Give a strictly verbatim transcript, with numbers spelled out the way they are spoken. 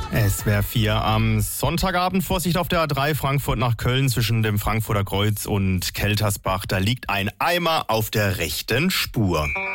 S W R vier am Sonntagabend. Vorsicht auf der A drei Frankfurt nach Köln zwischen dem Frankfurter Kreuz und Keltersbach. Da liegt ein Eimer auf der rechten Spur.